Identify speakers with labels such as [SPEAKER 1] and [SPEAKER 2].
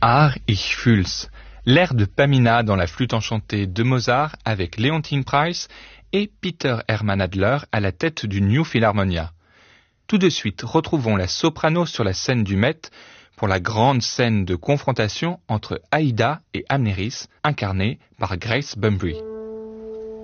[SPEAKER 1] Ach, ich fühl's. L'air de Pamina dans la flûte enchantée de Mozart avec Leontyne Price et Peter Hermann Adler à la tête du New Philharmonia. Tout de suite, retrouvons la soprano sur la scène du Met pour la grande scène de confrontation entre Aïda et Amneris, incarnée par Grace Bumbry.